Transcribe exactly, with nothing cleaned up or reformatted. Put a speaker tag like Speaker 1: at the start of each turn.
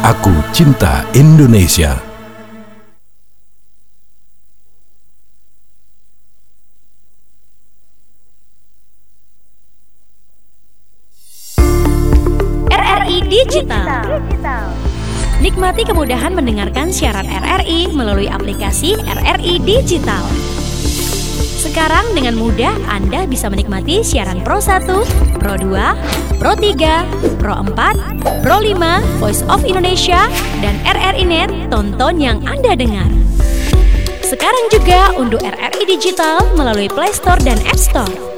Speaker 1: Aku cinta Indonesia.
Speaker 2: R R I Digital. Nikmati kemudahan mendengarkan siaran R R I melalui aplikasi R R I Digital. Sekarang dengan mudah Anda bisa menikmati siaran Pro satu, Pro dua, Pro tiga, Pro empat, Pro lima, Voice of Indonesia, dan R R I Net, tonton yang Anda dengar. Sekarang juga unduh R R I Digital melalui Play Store dan App Store.